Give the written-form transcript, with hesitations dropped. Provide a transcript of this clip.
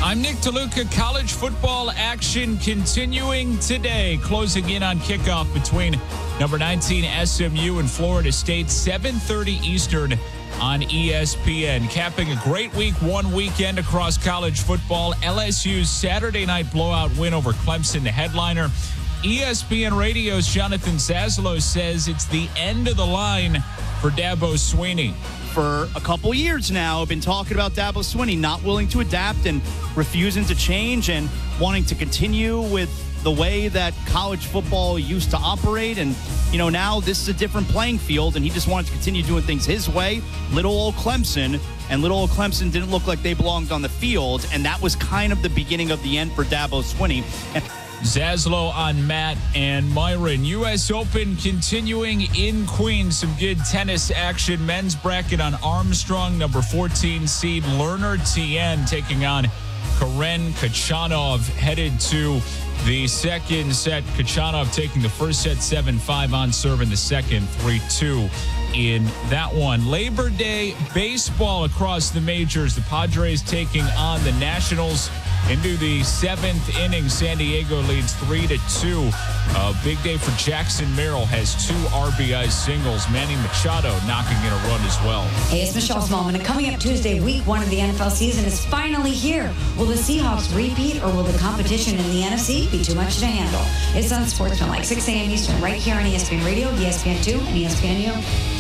I'm Nick DeLuca. College football action continuing today. Closing in on kickoff between number 19 SMU and Florida State, 7:30 Eastern on ESPN. Capping a great week one weekend across college football. LSU's Saturday night blowout win over Clemson, the headliner. ESPN Radio's Jonathan Zaslow says it's the end of the line for Dabo Swinney. For a couple years now, I've been talking about Dabo Swinney not willing to adapt and refusing to change and wanting to continue with the way that college football used to operate. And, now this is a different playing field, and he just wanted to continue doing things his way. Little old Clemson didn't look like they belonged on the field, and that was kind of the beginning of the end for Dabo Swinney. Zaslow on Matt and Myron. U.S. Open continuing in Queens. Some good tennis action. Men's bracket on Armstrong. Number 14 seed Lerner Tien taking on Karen Khachanov. Headed to the second set. Khachanov taking the first set 7-5 on serve in the second, 3-2 in that one. Labor Day baseball across the majors. The Padres taking on the Nationals. Into the seventh inning, San Diego leads 3-2. A big day for Jackson Merrill, has 2 RBI singles. Manny Machado knocking in a run as well. Hey, it's Michelle Smallman. And coming up Tuesday, week 1 of the NFL season is finally here. Will the Seahawks repeat, or will the competition in the NFC be too much to handle? It's on Sportsman, like 6 a.m. Eastern, right here on ESPN Radio, ESPN2, and ESPNU.